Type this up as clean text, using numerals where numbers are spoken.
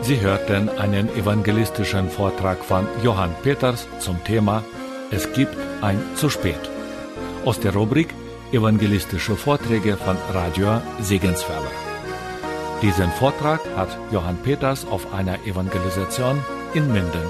Sie hörten einen evangelistischen Vortrag von Johann Peters zum Thema Es gibt ein zu spät. Aus der Rubrik Evangelistische Vorträge von Radio Segenswelle. Diesen Vortrag hat Johann Peters auf einer Evangelisation in Minden